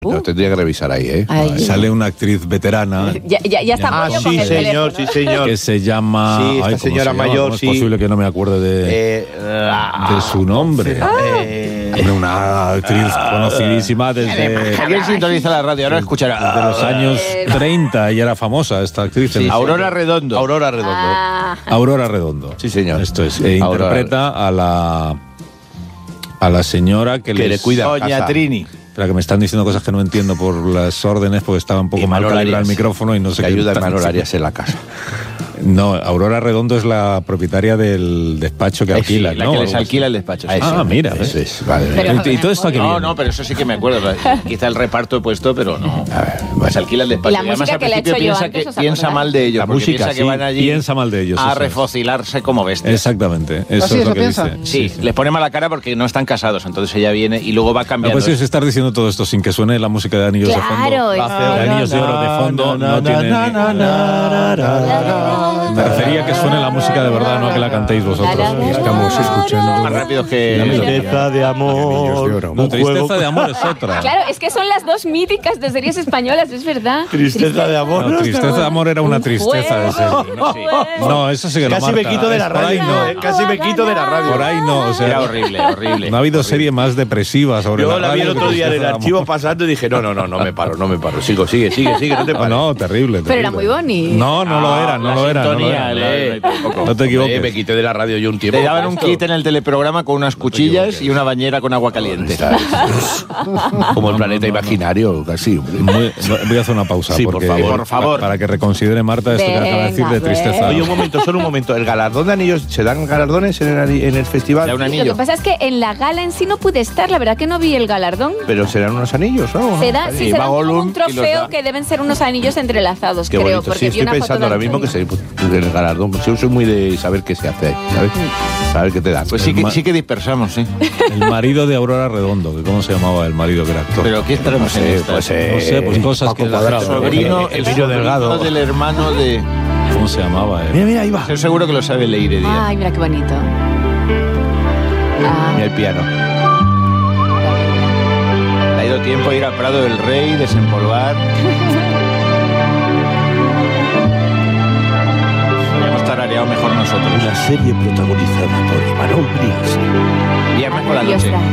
Lo tendría que revisar ahí, ¿eh? Sale una actriz veterana. Ya está. Sí, señor, sí, señor. Que se llama... Sí, esta señora mayor, ¿Cómo es posible que no me acuerde de su nombre? Una actriz conocidísima desde... ¿Alguien sintoniza la radio? Ahora escuchará. Desde los años 30. Ella era famosa, esta actriz. Sí, Aurora Redondo. Aurora Redondo. Aurora Redondo. Sí, señor. Esto es. Interpreta a la señora que le cuida Doña casa. Trini. Espera, que me están diciendo cosas que no entiendo por las órdenes, porque estaba un poco mal Manol calibrado el Arias. micrófono y no sé Que qué. ayuda a están Manol diciendo. Arias en la casa. No, Aurora Redondo es la propietaria del despacho que alquila, La ¿no? que les alquila el despacho. Sí. Mira. Eso es, vale. ¿Y todo esto a qué viene? No, pero eso sí que me acuerdo. Quizá el reparto he puesto, pero no. A ver, Pues alquila el despacho. ¿Y la además música al que le he principio hecho yo piensa, antes, que, os piensa acordáis? mal de ellos. La porque música, piensa que sí. van allí Piensa mal de ellos, a eso es. refocilarse como bestias. Exactamente, eso ¿Ah, sí, es lo eso que piensa? dice. Sí, les pone mala cara porque no están casados. Entonces ella viene y luego va La cambiando. cuestión es estar diciendo todo esto sin que suene la música de Anillos de Fondo. Claro, De Anillos de Oro de fondo no tiene... Me refería a que suene la música de verdad, no a que la cantéis vosotros. Estamos escuchando más rápidos que... Tristeza de amor. No, Tristeza de Amor es otra. Claro, es que son las dos míticas de series españolas, es verdad. Tristeza de amor. No, Tristeza de Amor era una tristeza de serie. No, eso sí que no, Casi me Marta. quito de la Por ahí radio. no. Casi me quito de la radio. Por ahí no, o sea, Era horrible. no ha habido serie más depresiva sobre Yo la la vi el radio que otro día en el Tristeza de archivo Amor. pasando y dije, no me paro. Sigue, no te pares. No, terrible. Pero era muy bonito. No lo era. No te equivoques. Me quité de la radio yo un tiempo. Te daban un kit en el teleprograma con unas cuchillas y una bañera con agua caliente. Como el planeta imaginario, casi. hombre. Voy a hacer una pausa. Sí, porque, por favor. Para que reconsidere Marta esto que acaba de decir de Venga, Tristeza. Oye, solo un momento. ¿El galardón de anillos, se dan galardones en el festival? Da un Lo anillo. que pasa es que en la gala en sí no pude estar, la verdad que no vi el galardón. Pero serán unos anillos, ¿no? Se da, sí, Y se va da como Gollum un y los trofeo da. que deben ser unos anillos entrelazados, Qué creo. bonito. Porque Sí, vi estoy una foto pensando de ahora mismo que Antonio. el galardón. Yo soy muy de saber qué se hace ahí, ¿sabes? Saber qué te dan. Pues sí que dispersamos, sí. El marido de Aurora Redondo, que ¿cómo se llamaba el marido que era actor? Pero ¿qué estaremos en esta? No sé, pues cosas que... Sobrino, el Emilio Delgado. sobrino del hermano de... ¿Cómo se llamaba? Mira, ahí va. Estoy seguro que lo sabe Leire Díaz. Ay, mira qué bonito. Mira el piano. Le ha ido tiempo a ir al Prado del Rey, desempolvar. Habíamos tarareado mejor nosotros. Una serie protagonizada por Imanol Brias. Viernes por la Dios noche.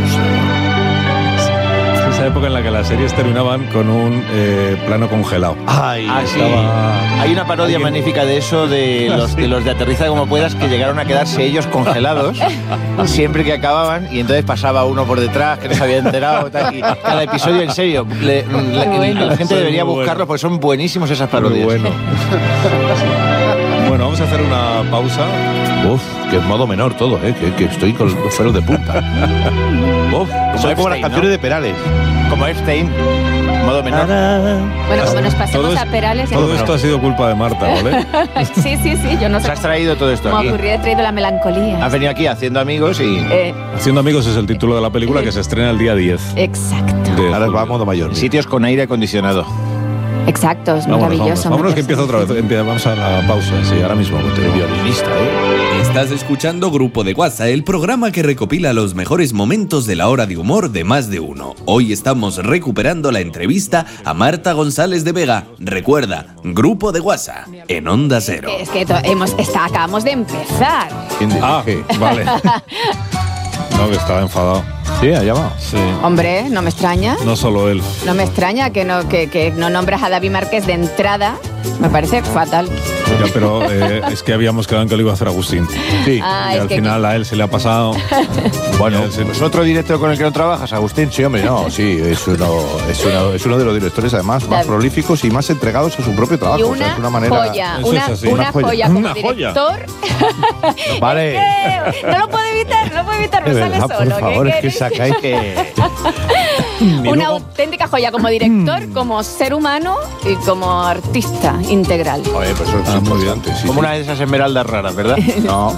Es esa época en la que las series terminaban con un plano congelado. Ay, Ah, sí. Estaba- Hay una parodia magnífica de eso, de los de Aterriza como puedas, que llegaron a quedarse ellos congelados siempre que acababan, y entonces pasaba uno por detrás que no se había enterado. Tal, y cada episodio, en serio, la gente debería Son muy buscarlos porque son buenísimos esas parodias. Muy bueno. Bueno, vamos a hacer una pausa. Uf, que modo menor todo, que estoy con los pelos de punta. Uf, son como las Epstein, canciones ¿no? de Perales. Como Epstein, modo menor. Bueno, como nos pasemos a Perales... Todo esto ha sido culpa de Marta, ¿vale? Sí, yo no ¿Te sé has traído todo esto cómo aquí? ocurrió, he traído la melancolía. Has venido aquí haciendo amigos y... Haciendo amigos es el título de la película que se estrena el día 10. Exacto. de Ahora julio. va a modo mayor. sitios con aire acondicionado. Exacto, es maravilloso. Vámonos que empieza otra vez. Vamos a la pausa, sí, ahora mismo. El violinista, Estás escuchando Grupo de WhatsApp, el programa que recopila los mejores momentos de la hora de humor de Más de Uno. Hoy estamos recuperando la entrevista a Marta González de Vega. Recuerda, Grupo de WhatsApp, en Onda Cero. Es que acabamos de empezar. ¿Quién dije? Vale. No, que estaba enfadado. Sí, ha llamado. Sí. Hombre, no me extraña. No solo él. No me extraña que no nombras a David Márquez de entrada. Me parece fatal. Ya, pero es que habíamos quedado en que lo iba a hacer Agustín. Sí. Ah, Y es al que- final a él se le ha pasado. Bueno, ¿Es otro director con el que no trabajas, Agustín? sí, hombre, no, sí, es uno de los directores además más David. prolíficos y más entregados a su propio trabajo. Y O sea, una es una manera. joya, Eso es así. una Una joya. joya como Una joya. director. Vale. No lo puedo evitar, me De sale verdad, solo. por favor, es que sacáis que. Una auténtica joya como director, como ser humano y como artista integral. Oye, pues eso es muy importante. Sí, Como sí. una de esas esmeraldas raras, ¿verdad? No.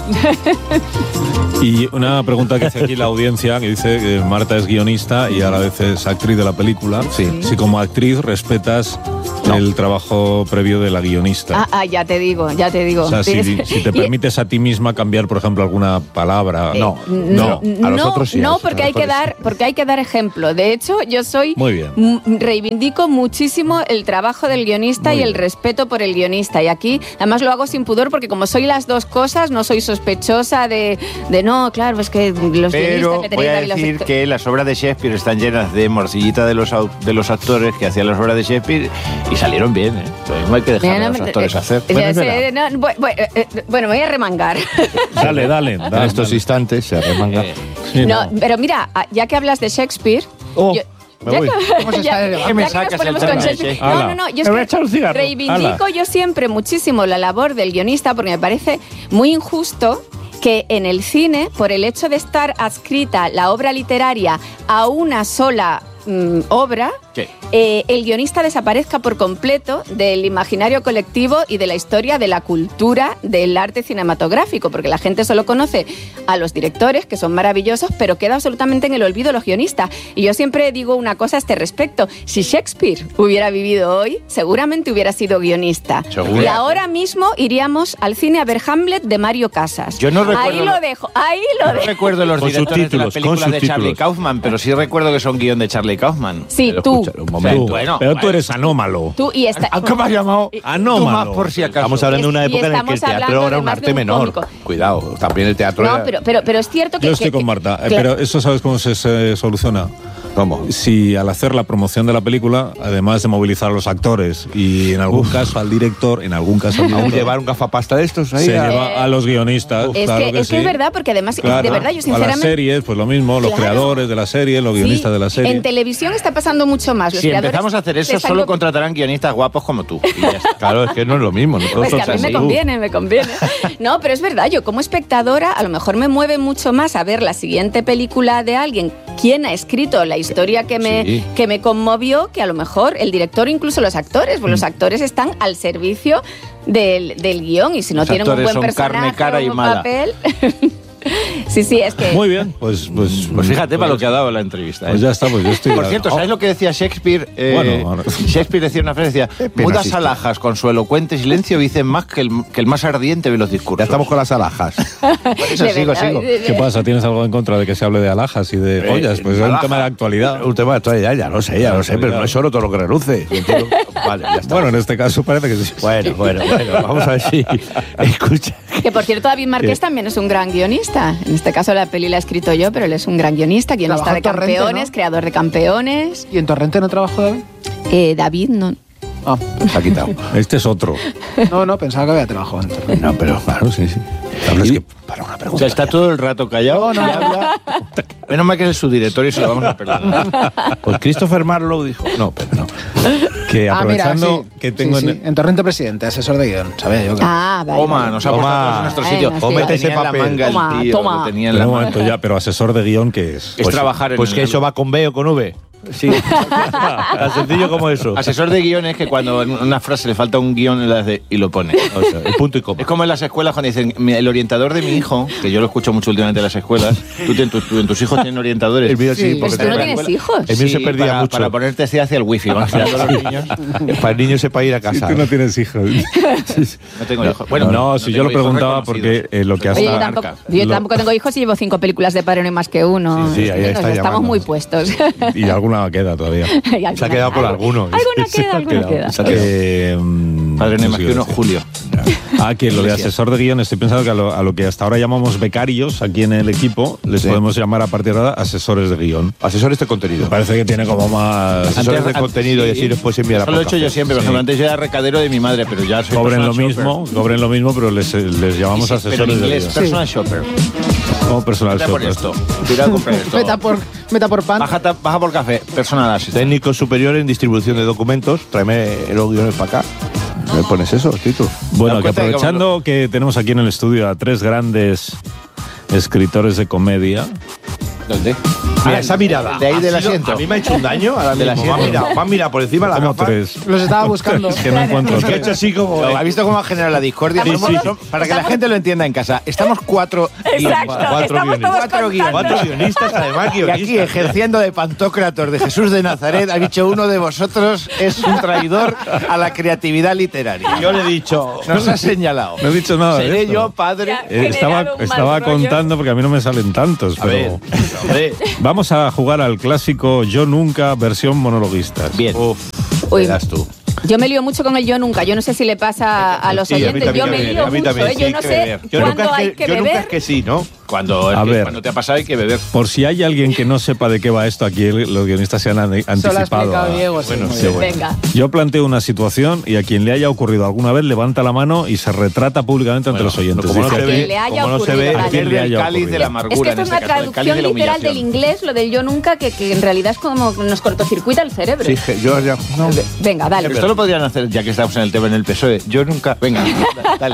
Y una pregunta que hace aquí la audiencia, que dice que Marta es guionista y a la vez es actriz de la película. Sí. Si como actriz respetas el trabajo previo de la guionista. Ya te digo. O sea, si te permites a ti misma cambiar, por ejemplo, alguna palabra. No, a los otros sí. No, porque hay que dar ejemplo. De hecho, yo Muy bien. reivindico muchísimo el trabajo del guionista y el respeto por el guionista. Y aquí, además, lo hago sin pudor porque como soy las dos cosas, no soy sospechosa de no, claro, es que los guionistas... Pero voy a decir que las obras de Shakespeare están llenas de morcillita de los actores que hacían las obras de Shakespeare y salieron bien, ¿eh? Entonces no hay que dejar a los actores hacer. Bueno, me voy a remangar. Dale. En estos instantes se arremanga. Pero mira, ya que hablas de Shakespeare... Me voy. ¿Qué me sacas el tema de Shakespeare? No, yo reivindico yo siempre muchísimo la labor del guionista porque me parece muy injusto que en el cine, por el hecho de estar adscrita la obra literaria a una sola obra, el guionista desaparezca por completo del imaginario colectivo y de la historia de la cultura del arte cinematográfico, porque la gente solo conoce a los directores, que son maravillosos, pero queda absolutamente en el olvido los guionistas. Y yo siempre digo una cosa a este respecto: si Shakespeare hubiera vivido hoy, seguramente hubiera sido guionista. ¿Seguro? Y ahora mismo iríamos al cine a ver Hamlet de Mario Casas. Yo no recuerdo, ahí lo dejo. No recuerdo los directores de las películas de Charlie Kaufman, pero sí recuerdo que son guión de Charlie Kaufman. Sí, pero tú. Escucha, un momento. Pero tú eres anómalo. Tú y esta... ¿Cómo has llamado? Anómalo. Por si acaso. Estamos hablando de una época en la que el teatro era un arte menor. Cómico. Cuidado, también el teatro No, era... pero es cierto que... Yo estoy con Marta, claro. pero eso ¿sabes cómo se soluciona? ¿Cómo? Si al hacer la promoción de la película, además de movilizar a los actores y en algún caso al director, ¿Aún llevar un gafapasta de estos ahí? se lleva a los guionistas. Es claro que es verdad, porque además, Claro. de verdad, yo A sinceramente... las series, pues lo mismo, los creadores de la serie, los guionistas de la serie. En televisión está pasando mucho más. Los Si creadores empezamos a hacer eso, están solo contratarán guionistas guapos como tú. Y ya está. Claro, es que no es lo mismo. Pues que a mí me conviene. No, pero es verdad, yo como espectadora a lo mejor me mueve mucho más a ver la siguiente película de alguien, quién ha escrito la historia que me conmovió, que a lo mejor el director o incluso los actores, pues los actores están al servicio del guión y si no Los tienen un actores buen son carne, personaje cara o y un mala. papel... Sí, es que... Muy bien, pues fíjate para lo que ha dado la entrevista. Pues ya está, pues yo estoy... Por cierto, ¿sabes lo que decía Shakespeare? Bueno, ahora- Shakespeare decía una frase, decía, mudas alhajas con su elocuente silencio dicen más que el más ardiente de los discursos. Ya estamos con las alhajas. Por eso de sigo. verdad, ¿Qué pasa? ¿Tienes algo en contra de que se hable de alhajas y de pollas? Pues es un alhaja. tema de actualidad. Un tema de actualidad, ya lo sé, pero no es solo todo lo que reluce. Entiendo. Vale, ya está. Bueno, en este caso parece que sí. Bueno, vamos a ver si... Escucha. Que por cierto, David Márquez también es un gran guionista. En este caso la peli la he escrito yo, pero él es un gran guionista Trabajó de en Torrente, Campeones, ¿no? creador de Campeones. ¿Y en Torrente no trabajó David? David no... Ah, Se ha quitado. Este es otro. no, pensaba que había trabajado en Torrente. No, pero claro, sí. Hablas que para una O pregunta. sea, está todo el rato callado. No. y habla. Menos mal que es el subdirector y se lo vamos a perdonar. Pues Christopher Marlowe dijo... No, pero no. Que aprovechando sí. que tengo Sí, sí. En Torrente Presidente, asesor de guión. Sabía yo que... Vale. Toma, nos ha puesto Toma. todos en nuestro Bueno, sitio. sí. Cómete ese Tenía en la papel. manga el Toma, tío, toma. lo tenía en Pero la un manga. momento ya, pero asesor de guión, ¿qué es? Es trabajar en Pues que el- eso va con B o con V. Sí. Tan sencillo como eso. Asesor de guión es que cuando en una frase le falta un guión y lo pone. O sea, el punto y coma. Es como en las escuelas cuando dicen, el orientador de mi hijo, que yo lo escucho mucho últimamente en las escuelas, tú tus hijos tienen orientadores. El mío sí, Sí, porque Pues tú no tenía- tienes hijos. El mío se Sí, perdía para, mucho. Para ponerte hacia el wifi. Van girando los niños. Para el niño sepa ir a casa. Tú no tienes hijos. No tengo hijos. Bueno, no, si yo tengo lo hijos preguntaba porque reconocidos. lo que Oye, hasta... yo tampoco tengo hijos y llevo 5 películas de Padre No hay más que uno. Sí, ahí está Estamos llamando. muy puestos. Y alguna queda todavía. Se ha quedado con alguno. Alguna queda. Padre No hay más que uno, sí. Julio. Que lo de asesor de guión, estoy pensando que a lo que hasta ahora llamamos becarios aquí en el equipo, les Sí. podemos llamar a partir de ahora asesores de guión. Asesores de contenido. Me parece que tiene como más... Asesores de contenido y así después enviar a Eso lo he hecho yo siempre. Por Sí. ejemplo, antes yo era recadero de mi madre, pero ya soy Cobren lo personal mismo, pero les llamamos shopper. Pero en asesores de inglés, guión. personal shopper. Como personal Vete por shopper. esto. Tira a comprar esto. Meta por pan. Baja por café. Personal assistant. Técnico superior en distribución de documentos. Tráeme los guiones para acá. ¿Me pones eso, Tito? Bueno, Dan que cuenta de aprovechando que tenemos aquí en el estudio a 3 grandes escritores de comedia, ¿Dónde? Mira, esa mirada. De ahí del asiento. A mí me ha hecho un daño. Ahora Del mismo. Me han mirado por encima de la Como gafa. 3. Los estaba buscando. Es que no encuentro Es que ha 3. hecho así como... ¿Ha visto cómo ha generado la discordia? Sí, sí. Para que la gente lo entienda en casa, estamos 4 Exacto, estamos todos contando. 4 guionistas, además, y aquí ejerciendo de Pantocrator de Jesús de Nazaret ha dicho uno de vosotros es un traidor a la creatividad literaria. Yo le he dicho... Nos ha señalado. No he dicho nada de Seré esto. yo padre. Estaba contando porque a mí no me salen tantos, A ver, pero hombre. vamos a jugar al clásico Yo Nunca versión monologuistas. Bien. Uf, Uy. verás tú. Yo me lío mucho con el yo nunca. Yo no sé si le pasa a los Sí, a mí oyentes. también, Yo me lío a mí mucho. también, Yo sí, no que sé beber. Yo nunca cuándo es hay que yo nunca beber. es que sí, ¿no? Cuando te ha pasado hay que beber. Por si hay alguien que no sepa de qué va esto, aquí los guionistas se han Eso lo ha anticipado. explicado Diego. Bueno, sí. sí, bueno. Venga. Yo planteo una situación y a quien le haya ocurrido alguna vez levanta la mano y se retrata públicamente ante los oyentes. como no Dice, se A quien ve, le haya como no se ocurrido, ve, vale. a quien le Pierde el haya cáliz de la ocurrido. amargura. Es que esto en es una este caso, el cáliz traducción de la literal del humillación. inglés, lo del yo nunca, que en realidad es como nos cortocircuita el cerebro. Sí, yo ya... No. Venga, dale. Esto lo podrían hacer, ya que estamos en el tema en el PSOE. Yo nunca... Venga, dale.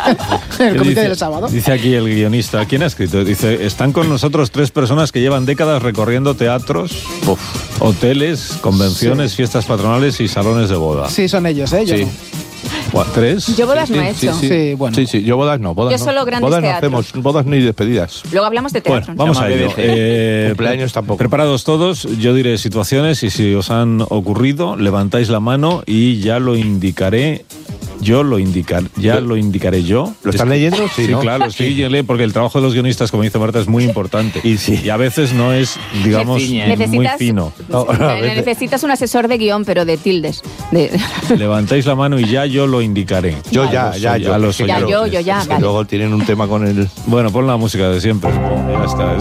El comité dice, del sábado. dice aquí el guionista, ¿quién ha escrito? Dice, están con nosotros 3 personas que llevan décadas recorriendo teatros, hoteles, convenciones, fiestas patronales y salones de boda. Sí, son ellos, ¿eh? Yo Sí. no. 3. Yo bodas no he hecho. Sí, bueno. Sí, yo bodas no. Bodas Yo no. solo grandes bodas no teatros. hacemos, bodas ni despedidas. Luego hablamos de teatro. Bueno, vamos Se a llama ello. BBC. Cumpleaños tampoco. Preparados todos, yo diré situaciones y si os han ocurrido, levantáis la mano y ya lo indicaré. Ya lo indicaré yo. ¿Lo están leyendo? Sí, ¿no? claro, sí, porque el trabajo de los guionistas, como dice Marta, es muy importante. Y a veces no es, digamos, muy Necesitas- fino. Necesitas un asesor de guión, pero de tildes. Levantáis la mano y ya yo lo indicaré. Yo A los ya. a los Ya, oyentes. yo ya, Es que vale. luego tienen un tema con el... Bueno, pon la música de siempre. Ya está.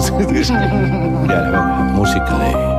Ya, venga, música de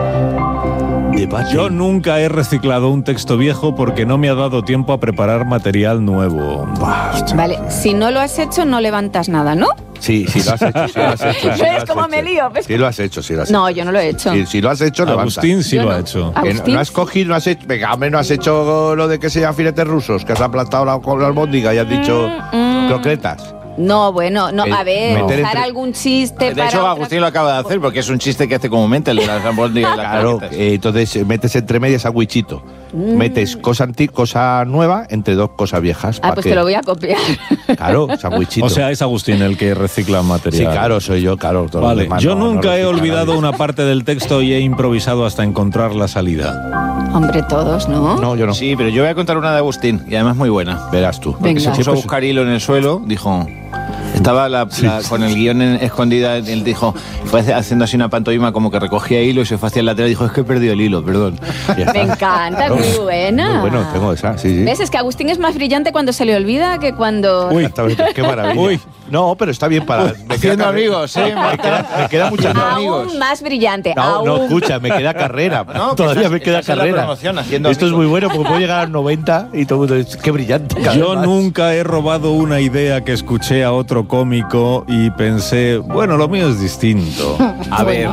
Batman. Yo nunca he reciclado un texto viejo porque no me ha dado tiempo a preparar material nuevo. Vale, si no lo has hecho, no levantas nada, ¿no? Sí, lo has hecho, sí lo has hecho. ¿Ves cómo me lío? ¿Ves? Sí lo has hecho, sí lo has hecho. No, yo no lo he hecho. Si lo has hecho, levanta. Agustín sí Yo lo no. ha hecho. Ah, Que Agustín. no has cogido, no has hecho... Venga, hombre, no has hecho lo de que se llaman filetes rusos, que has aplastado con la albóndiga y has dicho croquetas. No, bueno, no, a ver, meter usar entre- algún chiste De para hecho, otra- Agustín lo acaba de hacer porque es un chiste que hace comúnmente el de las albóndigas y las Claro, croquetas. entonces metes entre medias sandwichito. Metes cosa nueva entre 2 cosas viejas. Ah, pues te lo voy a copiar. Claro, sandwichito. O sea, es Agustín el que recicla sí, material. claro, soy yo, claro. todos los Vale, demás yo no nunca he reciclan olvidado nadie. una parte del texto y he improvisado hasta encontrar la salida. Hombre, todos, ¿no? No, yo no. Sí, pero yo voy a contar una de Agustín y además muy buena. Verás tú. Venga. Se puso a buscar hilo en el suelo, dijo... Estaba con el guión escondida, él dijo, fue haciendo así una pantomima como que recogía hilo y se fue hacia el lateral y dijo, es que he perdido el hilo, perdón. Me encanta, es muy buena. Muy bueno, tengo esa, sí. ¿Ves? Es que Agustín es más brillante cuando se le olvida que cuando... Uy. Exactamente, qué maravilla. Uy. No, pero está bien para... me Haciendo queda amigos, ¿eh? Me queda mucha... Aún más brillante. No, aún... escucha, me queda carrera. No, Todavía estás- me queda estás en la carrera. promoción haciendo Esto es amigos. muy bueno porque puedo llegar a los 90 y todo el mundo dice, qué brillante. cada Yo vez más. nunca he robado una idea que escuché a otro cómico y pensé, bueno, lo mío es distinto. A ver,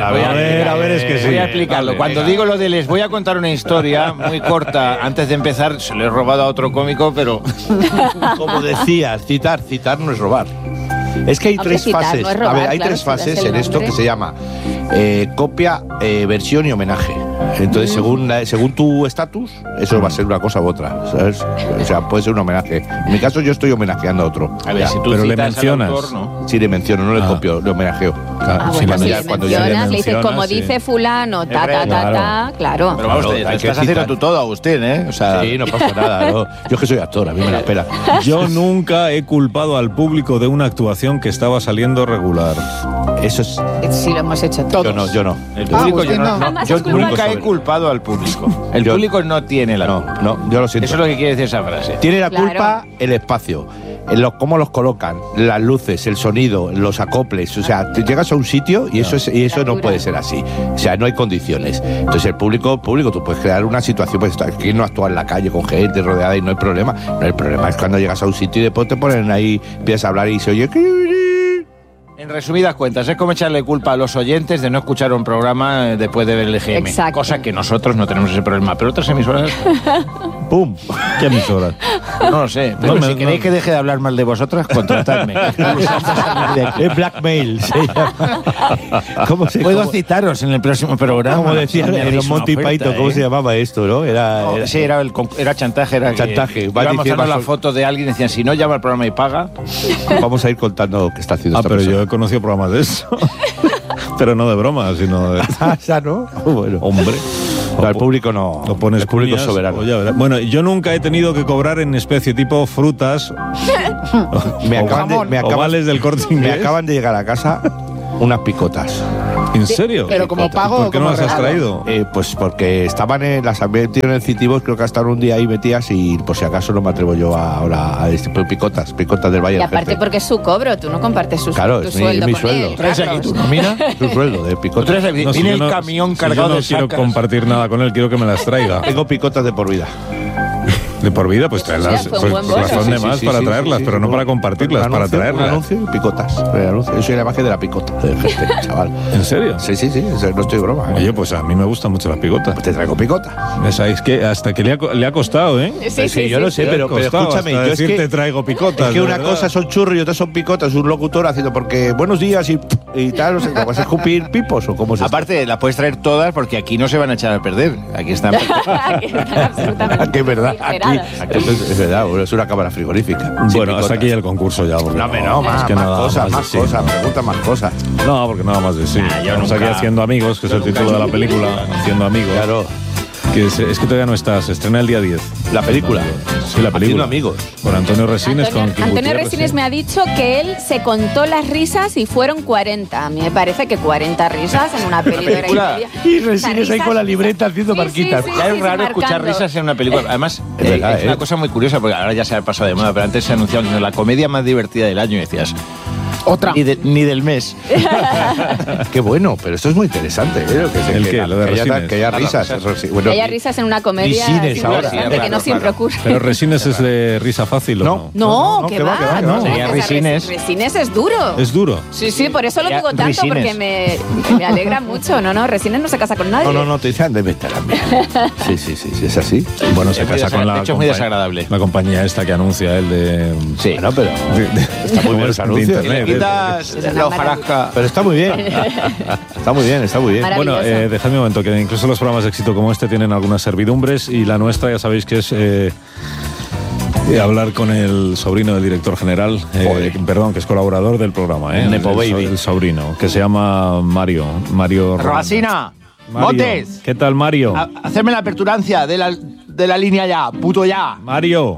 es que sí. Voy a explicarlo. Cuando digo lo de les voy a contar una historia muy corta, antes de empezar, se lo he robado a otro cómico, pero Como decías, citar no es robar. Es que hay Hombre, 3 citar fases. no es robar, a ver, hay claro, 3 si das fases el en esto nombre. que se llama copia, versión y homenaje. Entonces, según tu estatus, eso va a ser una cosa u otra, ¿sabes? O sea, puede ser un homenaje. En mi caso, yo estoy homenajeando a otro. a ver, Ya. si tú pero le citas al mencionas. autor, ¿no? Sí, le menciono, no le Ah. copio, le homenajeo. Ah, Si bueno, le si ya- le cuando ya le mencionas, le dices, como sí. dice fulano, ta, ta, ta, Claro. ta, claro. Pero vamos, Claro, te hay que estás haciendo citar. tú todo, Agustín, ¿eh? O sea, Sí, no pasa nada. No. Yo que soy actor, a mí me la espera. Yo nunca he culpado al público de una actuación que estaba saliendo regular. Eso es... Sí, lo hemos hecho todos. Yo no. el público Agustín, yo no, no. Jamás yo has culpado. nunca he culpado al público. El Yo- público no tiene la culpa. No, yo lo siento. Eso es lo que quiere decir esa frase. Tiene la Claro. culpa el espacio, cómo los colocan, las luces, el sonido, los acoples. O sea, te llegas a un sitio y eso no Altura. puede ser así. O sea, no hay condiciones. Entonces el público, tú puedes crear una situación, pues aquí no actúa en la calle con gente rodeada y no hay problema. No, el problema es cuando llegas a un sitio y después te ponen ahí, empiezas a hablar y se oye... En resumidas cuentas, es como echarle culpa a los oyentes de no escuchar un programa después de ver el EGM. Exacto. Cosa que nosotros no tenemos ese problema, pero otras emisoras... ¡Pum! ¿Qué emisoras? No lo sé, pero si queréis que deje de hablar mal de vosotras, contratadme. Es blackmail. ¿Cómo se Puedo cómo- citaros en el próximo programa. Como decía Me en haréis los una Monty oferta, Python, ¿cómo ¿eh? se llamaba esto, no? Era Sí, era chantaje. Era Chantaje. Que Va íbamos diciendo- a dar la foto de alguien y decían, si no llama al programa y paga. Vamos a ir contando qué está haciendo esta Pero persona. yo he conocido programas de eso. Pero no de broma, sino de... Ya, ¿no? Bueno. Hombre. Pero al público no. Lo pones el público cuñas, soberano. o ya verás. Bueno, yo nunca he tenido que cobrar en especie tipo frutas Me ovales del Corte me Inglés. acaban de llegar a casa unas picotas. ¿En serio? Pero como pago ¿Por o qué no como las has regalo? traído? Pues porque estaban las había metido en el Citivos, creo que hasta un día ahí metidas y por si acaso no me atrevo yo ahora a picotas del Valle Y del aparte Jefe. porque es su cobro, tú no compartes Claro, tu es mi sueldo con sueldo. él. Traes aquí Carlos. tu nómina. Su sueldo de Tú picotas. traes aquí, No, si viene yo el no- camión si cargado yo no de quiero sacas. compartir nada con él, quiero que me las traiga. Tengo picotas de por vida. De por vida, pues traerlas. Sí, fue un Pues buen bono. razón de más para traerlas, pero no para compartirlas, para Un traerlas. anuncio y picotas. El anuncio. Yo soy la imagen de la picota del jefe, chaval. ¿En serio? Sí, no estoy broma. Oye, pues a mí me gustan mucho las picotas. Te traigo picota. Es que hasta que le ha costado, ¿eh? Sí, yo lo sé, Le ha pero costado escúchame, hasta yo es decir que te traigo picotas. Es que de una verdad. cosa son churros y otra son picotas. Un locutor haciendo porque buenos días y tal, no sé, ¿vas a escupir pipos o cómo se Aparte, las puedes traer todas porque aquí no se van a echar a perder. Aquí están. Que están absolutamente Que es verdad, aquí, refrigeradas. es verdad, bueno, es una cámara frigorífica. Sin Bueno, picotas. hasta aquí el concurso ya. Porque No, hombre, no, más, es que más nada cosas, de más sí, cosas, no. pregunta más cosas. No, porque nada más de sí. Estamos aquí haciendo amigos, que es el título de la película. Haciendo amigos. Claro, Que es que todavía no está, se estrena el día 10. la película. Sí, la película. Haciendo amigos. Con Antonio Resines, con Kim Antonio Gutiérrez, Resines sí. me ha dicho que él se contó las risas y fueron 40. A mí me parece que 40 risas en una peli de hora y película. media. Y O sea, Resines ahí risas- con la libreta haciendo marquitas. Ya es raro escuchar marcando. risas en una película. Además, Es verdad, es una cosa muy curiosa porque ahora ya se ha pasado de moda, pero antes se anunciaba que la comedia más divertida del año y decías, Otra. ni del mes. Qué bueno, pero esto es muy interesante. Lo que, ¿El qué? Lo de Resines. que haya risas. Bueno, Que haya risas en una comedia. y cines es ahora. interesante, que no siempre ocurre. Pero Resines es de risa fácil, ¿o no? No, No, que que va, va. que va, que va. no, Sería o sea, Resines. Resines es duro. Es duro. Sí, sí, por eso lo Ya, digo tanto, Resines. porque me alegra mucho. No, Resines no se casa con nadie. No, te dicen de meter Sí, es así. Bueno, se Es muy casa con la de hecho, es muy desagradable. La compañía esta que anuncia el de... Sí. Bueno, pero está muy bien ese de anuncio. internet. Le quitas Es una la hojarasca. Pero está muy bien. Está muy bien, está muy bien. Maravilloso. Bueno, dejadme un momento, que incluso los programas de éxito como este tienen algunas servidumbres y la nuestra ya sabéis que es hablar con el sobrino del director general, perdón, que es colaborador del programa, Nepo baby. el sobrino, que se llama Mario Rabasina, Mario. Montes, ¿Qué tal, Mario? hacerme la aperturancia de la línea ya, puto ya. Mario.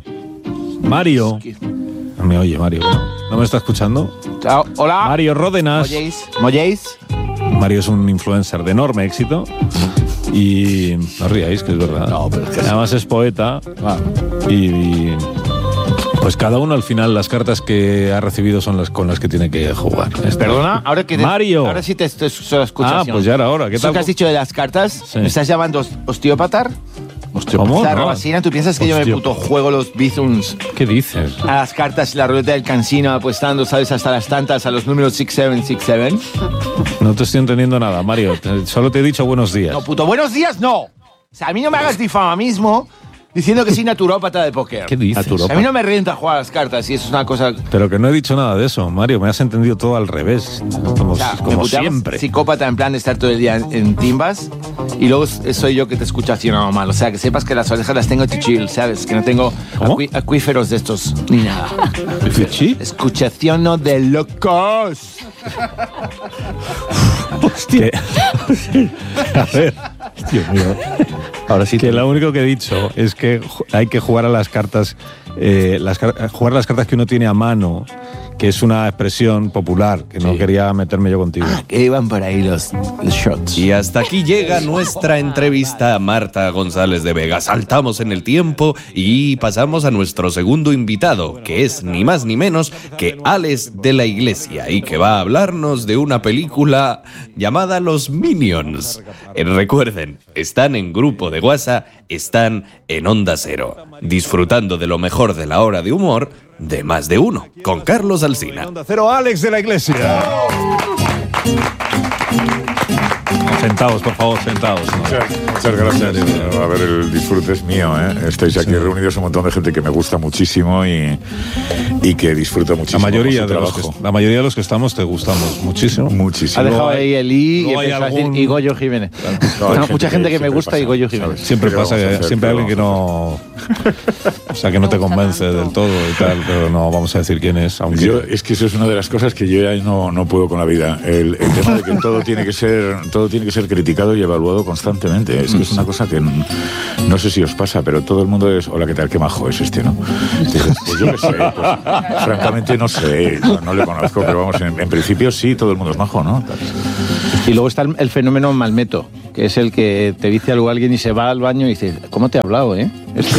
No me oye, Mario. ¿No me está escuchando? Chao, hola. Mario Ródenas. ¿Molléis? Mario es un influencer de enorme éxito. Y no os ríais, que es verdad. No, pero es que además es poeta. Y pues cada uno al final las cartas que ha recibido son las con las que tiene que jugar. Perdona, ahora que Mario. Ahora sí te estoy escuchando. Ah, pues ya era hora. ¿Qué ¿Eso tal? que has dicho de las cartas? Sí. ¿Me estás llamando osteópata? ¿Cómo? O sea, No. Rabasina, ¿tú piensas que yo me Hostia. puto juego los bizums ¿Qué dices? a las cartas y la ruleta del cansino apostando, sabes, hasta las tantas a los números 6767? No te estoy entendiendo nada, Mario. Solo te he dicho buenos días. No, puto, buenos días, no. O sea, a mí no me hagas difamamismo diciendo que soy naturópata de póker. ¿Qué dices? A mí no me renta jugar a las cartas y eso es una cosa... Pero que no he dicho nada de eso, Mario. Me has entendido todo al revés. Como, O sea, me como puteamos siempre. psicópata en plan de estar todo el día en timbas y luego soy yo que te escucho haciendo mal. O sea, que sepas que las orejas las tengo to chill, ¿sabes? Que no tengo ¿Cómo? acuíferos de estos ni nada. ¿Sí? Escuchación no de locos. Hostia. A ver. Dios mío. Ahora sí. Que lo único que he dicho es que hay que jugar a las cartas, jugar a las cartas que uno tiene a mano, que es una expresión popular, que no quería meterme yo contigo. Que iban por ahí los shots. Y hasta aquí llega nuestra entrevista a Marta González de Vega. Saltamos en el tiempo y pasamos a nuestro segundo invitado, que es ni más ni menos que Alex de la Iglesia y que va a hablarnos de una película llamada Los Minions. Recuerden, están en grupo de WhatsApp están en Onda Cero, disfrutando de lo mejor de la hora de humor de Más de Uno, con Carlos Alsina. Onda Cero, Alex de la Iglesia. Sentados, por favor, sentados. Muchas gracias. A ver, el disfrute es mío, ¿eh? Estáis aquí reunidos un montón de gente que me gusta muchísimo y que disfruta muchísimo. La mayoría de los que estamos te gustamos muchísimo. Ha dejado ahí el I y Goyo Jiménez. Mucha gente que me gusta y Goyo Jiménez. Siempre pasa que siempre hay alguien que no... O sea, que no te convence del todo y tal, pero no vamos a decir quién es. Aunque... es que eso es una de las cosas que yo ya no puedo con la vida. El tema de que todo tiene que ser criticado y evaluado constantemente. Es que es una cosa que no sé si os pasa, pero todo el mundo es, hola, ¿qué tal? Qué majo es este, ¿no? Dices, pues yo qué sé, pues, francamente no sé, no le conozco, pero vamos, en principio sí, todo el mundo es majo, ¿no? Y luego está el fenómeno malmeto, que es el que te dice algo alguien y se va al baño y dice, ¿cómo te he hablado, eh?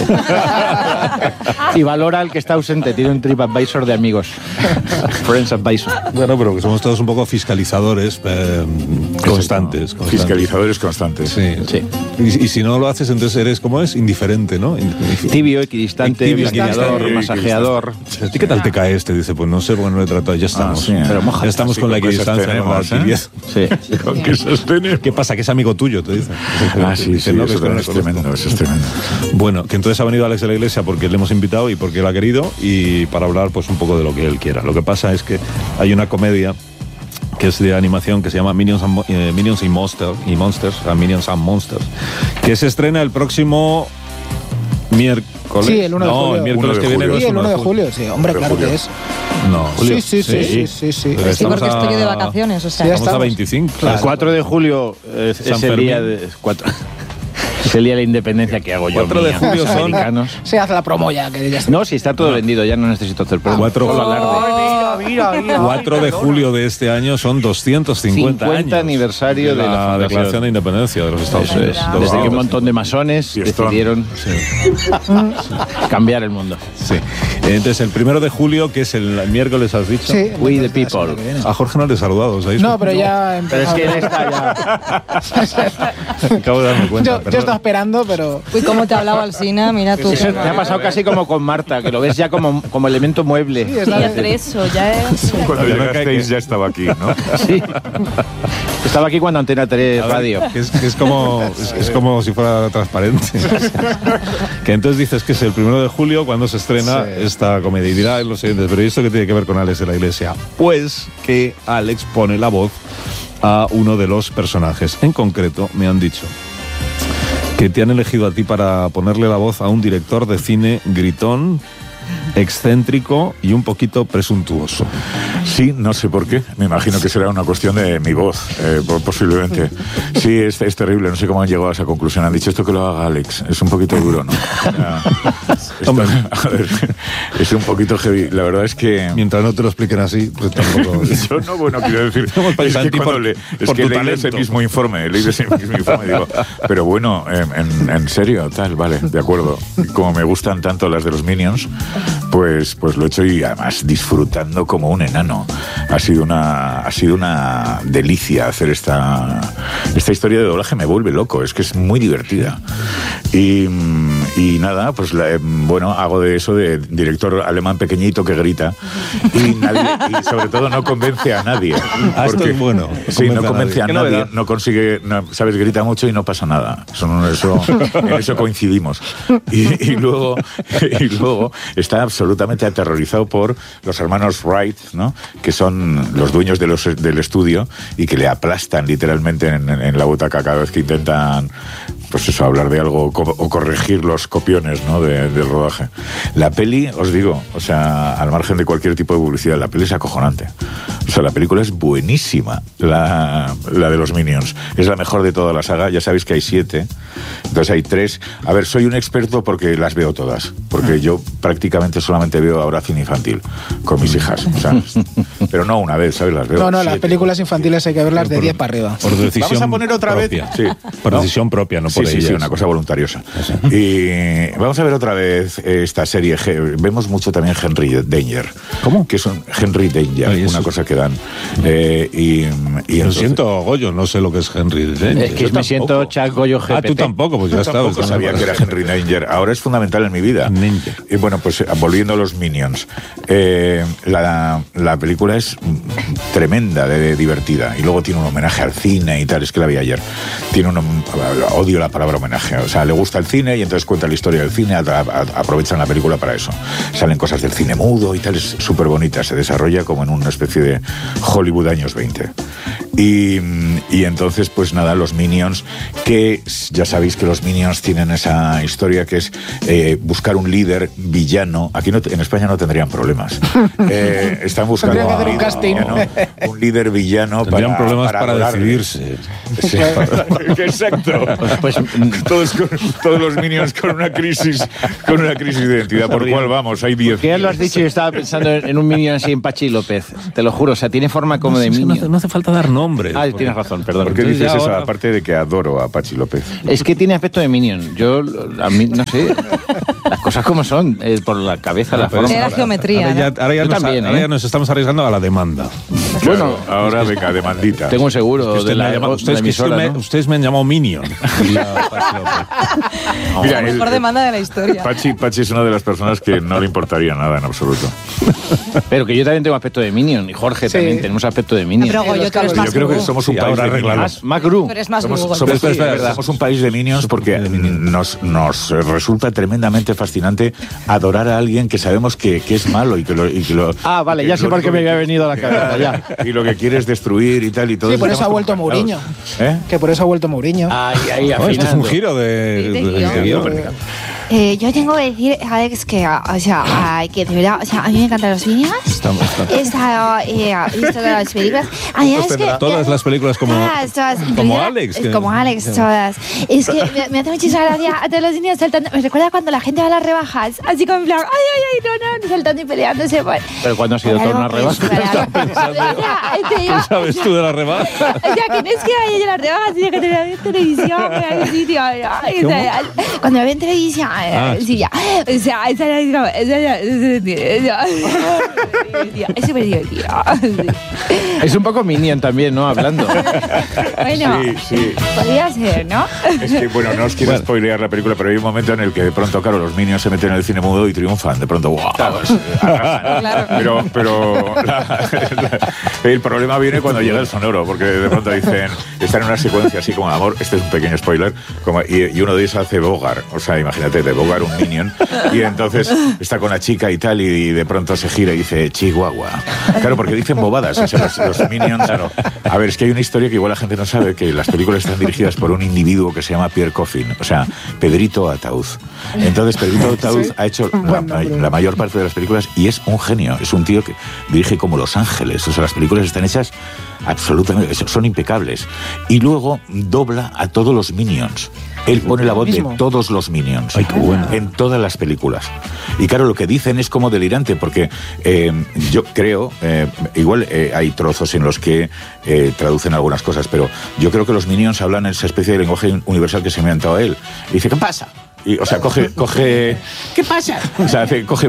Y valora al que está ausente, tiene un TripAdvisor de amigos. Friends Advisor. Bueno, pero que somos todos un poco fiscalizadores constantes. Fiscalizadores constantes. Sí. Y si no lo haces, entonces eres, ¿cómo es? Indiferente, ¿no? Tibio, equidistante, equidistador, masajeador. ¿A ti qué tal te cae este? Dice, pues no sé, bueno, lo he tratado, ya estamos. Sí, pero ya estamos con la equidistancia. Sí. ¿Con qué sostenes? ¿Qué pasa? Que es amigo tuyo, te dice. Sí, no, eso es tremendo, eso es tremendo. Bueno, que entonces ha venido Alex de la Iglesia porque le hemos invitado y porque él ha querido y para hablar pues un poco de lo que él quiera. Lo que pasa es que hay una comedia que es de animación que se llama Minions and Monsters, que se estrena el próximo miércoles. Sí, el 1 de julio. No, el miércoles que viene no es el 1 de julio, sí. Hombre, claro que es. No, julio. Sí. Sí, porque estoy de vacaciones, o sea. Estamos a 25. Claro. El 4 de julio es el día de... Es el día de la independencia que hago yo. 4 de julio son americanos. Se hace la promo ya. Que ya está. No, si está todo vendido, ya no necesito hacer promo. 4 de julio de este año son 250 años. Aniversario de la Declaración de Independencia de los Estados Unidos. Desde que un montón de masones decidieron cambiar el mundo. Sí. Entonces, el 1 de julio, que es el miércoles, has dicho. Sí, We the People. A Jorge no le he saludado, ¿sabéis? No, pero ya empezó. Pero es que él está ya. Acabo de darme cuenta. Yo estaba esperando, pero... Uy, cómo te hablaba Alsina, mira tú. Eso me ha pasado casi como con Marta, que lo ves ya como elemento mueble. Sí, está entre eso, ya es... Cuando llegasteis ya estaba aquí, ¿no? Sí. Estaba aquí cuando Antena 3 Radio. Es como si fuera transparente. Que entonces dices que es el 1 de julio cuando se estrena esta comedia. Y dirá los siguientes, pero ¿y esto qué tiene que ver con Alex de la Iglesia? Pues que Alex pone la voz a uno de los personajes. En concreto, me han dicho que te han elegido a ti para ponerle la voz a un director de cine gritón, excéntrico y un poquito presuntuoso. Sí, no sé por qué. Me imagino que será una cuestión de mi voz, posiblemente. Sí, es terrible. No sé cómo han llegado a esa conclusión. Han dicho esto que lo haga Alex. Es un poquito duro, ¿no? A ver, es un poquito heavy. La verdad es que... Mientras no te lo expliquen así, pues tampoco... Yo no, bueno, quiero decir... Es que cuando leí ese mismo informe, digo, pero bueno, en serio, tal, vale, de acuerdo. Como me gustan tanto las de los Minions, pues lo he hecho y además disfrutando como un enano. Ha sido una delicia hacer esta historia de doblaje. Me vuelve loco, es que es muy divertida. Y nada, pues bueno, hago de eso de director alemán pequeñito que grita y sobre todo no convence a nadie. Esto es bueno. Sí, no convence a nadie, no consigue, sabes, grita mucho y no pasa nada. En eso coincidimos. Y luego está absolutamente aterrorizado por los hermanos Wright, ¿no? Que son los dueños del estudio y que le aplastan literalmente en la butaca cada vez que intentan, pues eso, hablar de algo o corregir los copiones, ¿no? del rodaje. La peli, os digo, o sea, al margen de cualquier tipo de publicidad, la peli es acojonante. O sea, la película es buenísima, la de los Minions. Es la mejor de toda la saga. Ya sabéis que hay 7, entonces hay 3. A ver, soy un experto porque las veo todas, porque yo prácticamente solamente veo ahora cine infantil con mis hijas, o sea, pero no una vez, ¿sabes? Las veo. No, las películas infantiles hay que verlas de 10 para arriba. Por decisión. Vamos a poner otra propia. vez. Sí. Por decisión propia, no por por ellas. Sí, una cosa voluntariosa. Y vamos a ver otra vez esta serie. Vemos mucho también Henry Danger. ¿Cómo? Que es un Henry Danger, una cosa que dan. Y Lo entonces, siento, Goyo, no sé lo que es Henry Danger. Es que me siento Chuck Goyo GPT. Ah, tú tampoco, pues ya está. tampoco sabía que era Henry Danger. Ahora es fundamental en mi vida. Danger. Y bueno, pues volviendo a los Minions. La película es tremenda de divertida. Y luego tiene un homenaje al cine y tal. Es que la vi ayer. Odio la palabra homenaje. O sea, le gusta el cine y entonces cuenta la historia del cine. Aprovechan la película para eso. Salen cosas del cine mudo y tal. Es súper bonita. Se desarrolla como en una especie de Hollywood años 20. Y entonces, pues nada, los Minions, que ya sabéis que los Minions tienen esa historia que es buscar un líder villano. Aquí en España no tendrían problemas. Están buscando un líder villano. Tendrían problemas para adorarle. decidirse. Sí. Exacto. Pues todos los Minions con una crisis de identidad. ¿Por cuál vamos? Hay 10. ¿Qué lo has dicho? Yo estaba pensando en un Minion así en Pachi López. Te lo juro, o sea, tiene forma como de Minion. No hace falta dar nombres. Ah, tienes razón, perdón. ¿Por qué dices eso? Aparte de que adoro a Pachi López. Es que tiene aspecto de Minion. Yo, a mí, no sé, las cosas como son, por la cabeza, la forma. Era geometría. Ahora ya nos estamos arriesgando a la demanda. Bueno, ahora venga, demandita. Tengo un seguro de la emisora, ¿no? Ustedes me han llamado Minion. Mira, la mejor demanda de la historia. Pachi es una de las personas que no le importaría nada en absoluto. Pero que yo también tengo aspecto de Minion. Y Jorge también tenemos aspecto de Minion. Pero Goyo, tú eres más yo creo que somos un país de Minions. Más Gru. Tú eres más Gru. Somos un país de Minions porque nos resulta tremendamente fascinante adorar a alguien que sabemos que es malo y que lo Ah, vale, ya sé por qué me había venido a la cabeza, ya. Y lo que quiere es destruir y tal y todo. Sí, por eso ha vuelto Mourinho. Que por eso ha vuelto Mourinho. Ahí, esto es un giro de guión. Yo tengo que decir, Alex, que, o sea, que de verdad, o sea, a mí me encantan los Minions. He visto todas las películas. A mí es que, todas las películas como Alex. Como Alex, todas. Es que me hace muchísima gracia a todos los niños saltando. Me recuerda cuando la gente va a las rebajas, así como en plan, no, saltando y peleándose. Pero cuando ha sido toda una rebaja. ¿Qué sabes tú de la rebaja? O sea, que no es que vaya yo a las rebajas, sino que te veo en televisión, en sitio. Cuando me ven en televisión, sí, ya. O sea, es súper divertido. Es un poco Minion también, ¿no? Hablando. Bueno, sí. Podría ser, ¿no? Es que, bueno, no os quiero spoilear la película, pero hay un momento en el que de pronto, claro, los Minions se meten en el cine mudo y triunfan. De pronto, ¡wow! Claro. Pero el problema viene cuando llega el sonoro, porque de pronto dicen, están en una secuencia así como amor, este es un pequeño spoiler, y uno de ellos hace Bogart. O sea, imagínate, de Bogart un Minion, y entonces está con la chica y tal, y de pronto se gira y dice, Chihuahua. Claro, porque dicen bobadas, o sea, los Minions. Claro. A ver, es que hay una historia que igual la gente no sabe, que las películas están dirigidas por un individuo que se llama Pierre Coffin, o sea, Pedrito Ataud. Entonces, Pedrito Ataud ha hecho la mayor parte de las películas y es un genio, es un tío que dirige como Los Ángeles, o sea, las películas están hechas absolutamente, son impecables. Y luego dobla a todos los Minions. Él pone la voz de todos los Minions. Ay, qué bueno. En todas las películas. Y claro, lo que dicen es como delirante, porque yo creo, igual hay trozos en los que traducen algunas cosas, pero yo creo que los Minions hablan esa especie de lenguaje universal que se me ha inventado él. Y dice, ¿qué pasa? Y, o sea, coge ¿qué pasa? O sea,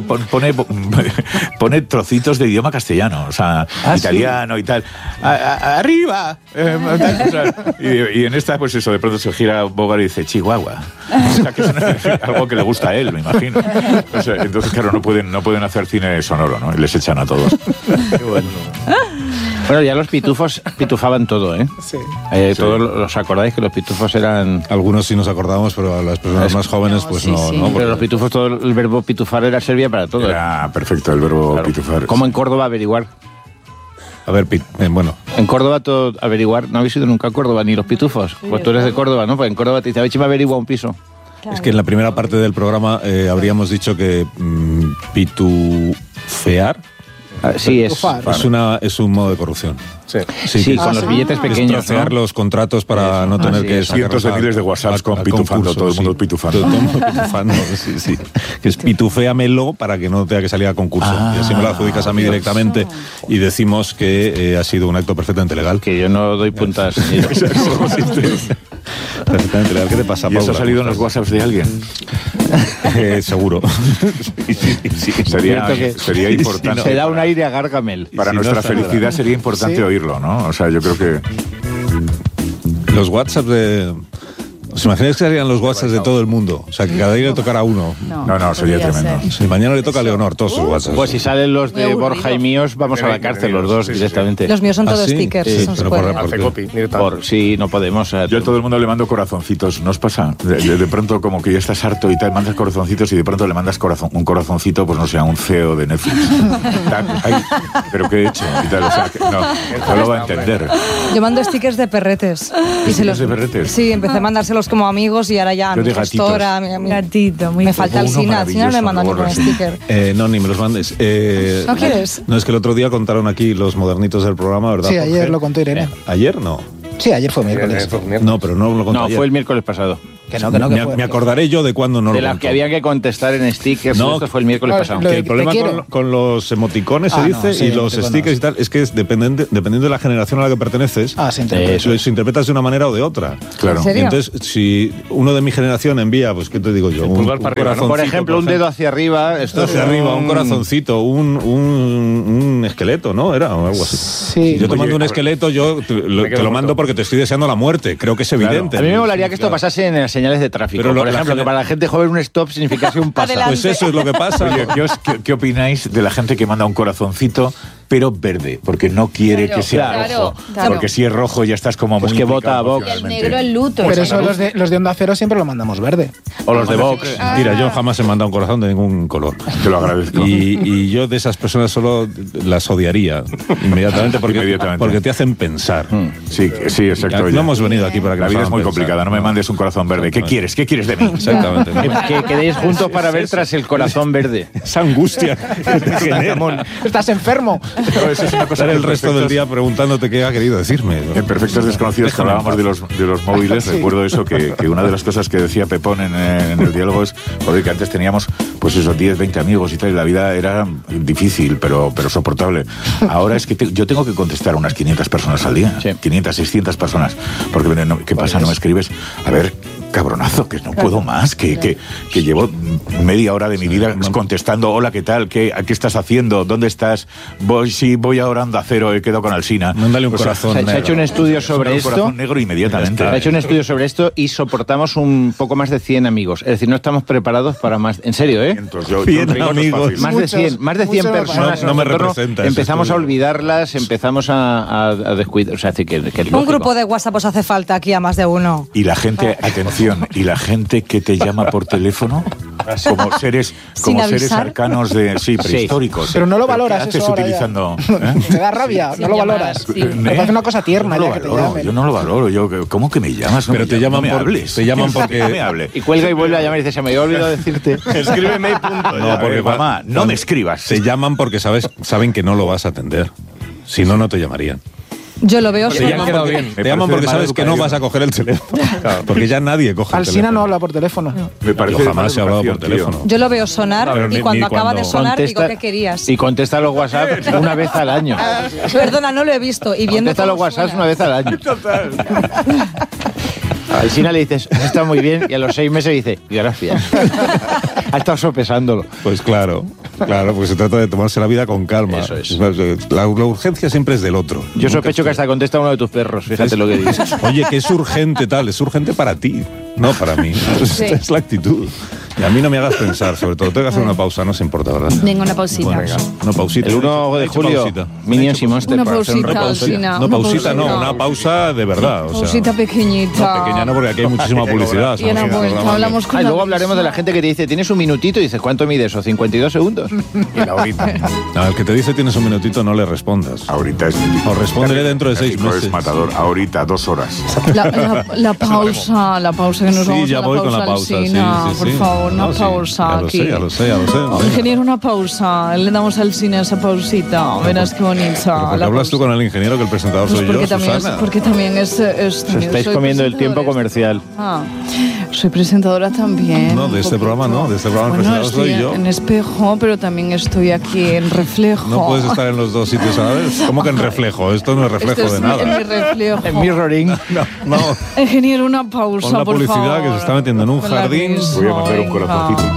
pone trocitos de idioma castellano, o sea, italiano, ¿sí? Y tal. ¡Arriba! O sea, y en esta, pues eso, de pronto se gira Bogart y dice, Chihuahua. O sea, que es algo que le gusta a él, me imagino. O sea, entonces, claro, no pueden hacer cine sonoro, ¿no? Y les echan a todos. Qué bueno. Bueno, ya los pitufos pitufaban todo, ¿eh? Sí. Todos los acordáis que los pitufos eran... Algunos sí nos acordamos, pero a las personas más jóvenes, pues sí, no. sí. ¿No? Pero los pitufos, todo el verbo pitufar servía para todo. Era perfecto el verbo pitufar. Como en Córdoba averiguar. A ver, bueno. En Córdoba todo averiguar. ¿No habéis ido nunca a Córdoba ni los pitufos? Pues tú eres de Córdoba, ¿no? Pues en Córdoba te dice, a ver si me averigua un piso. Claro. Es que en la primera parte del programa habríamos dicho que pitufear... Sí, es un modo de corrupción. Sí, con los billetes pequeños. Es trocear los contratos para no tener que sacar cientos de miles de WhatsApps con pitufando, todo el mundo pitufando. Todo el mundo pitufando, sí. Que es pituféamelo para que no tenga que salir a concurso. Y así me lo adjudicas a mí directamente y decimos que ha sido un acto perfectamente legal. Que yo no doy puntas. Perfectamente legal. ¿Qué te pasa, ¿Y Paula? eso ha salido en los WhatsApps de alguien? Seguro. Sí. Sería importante. Se da un aire a Gargamel. Para nuestra felicidad sería importante oírlo, ¿no? O sea, yo creo que... Los WhatsApps de... ¿Os imagináis que serían los WhatsApps de todo el mundo? O sea, que cada día le tocara a uno. No, sería tremendo. Si mañana le toca a Leonor todos sus WhatsApps. Pues si salen los de Borja y míos, vamos a la cárcel los dos directamente. Los míos son todos stickers. Sí, no se pero puede. Sí, no podemos. Yo a todo el mundo le mando corazoncitos, ¿no os pasa? De pronto como que ya estás harto y tal, mandas corazoncitos y de pronto le mandas un corazoncito, pues no sé, a un CEO de Netflix. Ay, ¿pero qué he hecho? Y tal, o sea, que no lo va a entender. Yo mando stickers de perretes. ¿Stickers de perretes? Sí, empecé a mandárselos como amigos y ahora ya a mi gestora, gatito, muy me falta el Sina. Al Sina no me manda ningún sticker. No, ni me los mandes. ¿No quieres? No, es que el otro día contaron aquí los modernitos del programa, ¿verdad? Sí, ayer lo contó Irene. ¿Ayer? No. Sí, ayer fue miércoles. No, pero no lo contó ayer. No, fue el miércoles pasado. Que no, me acordaré yo de cuándo no de lo las contó. que había que contestar en stickers. No, esto fue el miércoles pasado. Que el problema con los emoticones se dice y los stickers y tal es que dependiendo de la generación a la que perteneces, se interpretas de una manera o de otra. Claro. ¿En serio? Entonces, si uno de mi generación envía, pues ¿qué te digo yo? Un corazoncito, por ejemplo, un dedo hacia arriba. Esto hacia arriba, un corazoncito, un esqueleto, ¿no? Era o algo así. Sí. Si yo te mando un esqueleto, yo te lo mando porque te estoy deseando la muerte. Creo que es evidente. A mí me molaría que esto pasase en las señales de tráfico. Pero por ejemplo, que para la gente joven un stop significase un paso. Pues eso es lo que pasa. Oye, ¿qué opináis de la gente que manda un corazoncito pero verde? Porque no quiere que sea rojo. Porque si es rojo ya estás como muy... que vota a Vox. El negro, el luto. Pero eso los de Onda Cero siempre lo mandamos verde. O los de Vox. Mira, yo jamás he mandado un corazón de ningún color. Te lo agradezco. Y yo de esas personas solo las odiaría inmediatamente porque te hacen pensar. Sí, exacto. No hemos venido aquí para que la nos vida es hagan muy pensar. complicada. No me mandes un corazón verde. ¿Qué quieres? ¿Qué quieres de mí? Exactamente. Que quedéis juntos para ver tras el corazón verde. Esa angustia. Estás enfermo. Eso es una cosa Estar el resto del día preguntándote qué ha querido decirme. En Perfectos Desconocidos, que hablábamos de los móviles, recuerdo eso, que una de las cosas que decía Pepón en el diálogo es, joder, que antes teníamos pues esos 10, 20 amigos y tal, y la vida era difícil, pero soportable. Ahora es que yo tengo que contestar a unas 500 personas al día, 500, 600 personas, porque ¿qué pasa? ¿No me escribes? A ver, cabronazo, que no puedo más, que llevo media hora de mi vida contestando, hola, ¿qué tal? ¿Qué estás haciendo? ¿Dónde estás? Voy ahora a Onda Cero, he quedado con Alsina. Mándale un corazón negro. Se ha hecho un estudio sobre esto. Un corazón negro inmediatamente. Se ha hecho un estudio sobre esto y soportamos un poco más de 100 amigos. Es decir, no estamos preparados para más. En serio, ¿eh? 100 amigos. Más de 100 personas. No me representa. Empezamos a olvidarlas, empezamos a descuidar. O sea, que un grupo de WhatsApp os hace falta aquí a más de uno. Y la gente, atención, y la gente que te llama por teléfono como seres arcanos prehistóricos. Pero no lo valoras. ¿Qué haces eso utilizando? Te da rabia, no lo valoras. Me parece una cosa tierna. Yo no lo valoro. ¿Cómo que me llamas? Pero te llaman porque no me hables. Y cuelga y vuelve a llamar y dice, se me había olvidado decirte. Escríbeme y punto. No, porque mamá, no me escribas. Te llaman porque saben que no lo vas a atender. Si no, no te llamarían. Yo lo veo. Te llaman porque sabes que no vas a coger el teléfono. Claro, porque ya nadie coge el teléfono. Alsina no habla por teléfono. Me parece yo jamás he hablado por teléfono. Yo lo veo sonar y cuando acaba de sonar digo, ¿qué querías? Y contesta los WhatsApp una vez al año. Perdona, no lo he visto. Y viendo contesta los WhatsApp una vez al año. Total. A Alsina le dices, está muy bien, y a los 6 meses dice, gracias. Ha estado sopesándolo. Pues claro, porque se trata de tomarse la vida con calma. Eso es. La urgencia siempre es del otro. Yo sospecho que hasta contesta uno de tus perros, fíjate lo que dices. Oye, que es urgente es urgente para ti, no para mí. Esta es la actitud. Y a mí no me hagas pensar, sobre todo. Tengo que hacer una pausa, no se importa, ¿verdad? Venga, una pausita. Bueno, venga, una pausita. El 1 de julio, Minions y Monsters. Una pausita, Alsina. No, pausita no, una pausa de verdad. Pausita pequeñita. No, pequeña no, porque aquí hay muchísima publicidad. Y una vuelta, hablamos con luego hablaremos de la gente que te dice, tienes un minutito, y dices, ¿cuánto mide eso? 52 segundos. Y la horita. Al que te dice tienes un minutito, no le respondas. Ahorita es... O respóndele dentro de 6 meses. Es matador. Ahorita, 2 horas. La pausa que nos vamos sí, ya a la voy pausa, con la pausa. Alsina, sí. por favor, una pausa. Ya lo sé. Ingeniero, una pausa. Le damos al cine esa pausita. Verás qué bonita. ¿Por qué hablas tú con el ingeniero que el presentador soy yo, Susana? Porque también es Os estáis comiendo el tiempo comercial. Soy presentadora también. No, de este programa no, de este programa bueno, presentador soy yo. En Espejo, pero también estoy aquí en Reflejo. No puedes estar en los dos sitios a la vez. ¿Cómo que en Reflejo? Esto no es reflejo Esto es de nada. En mi reflejo. En mirroring. No. Ingeniero, una pausa, Pon la por publicidad favor. que se está metiendo en un jardín. Voy a mandar un corazoncito.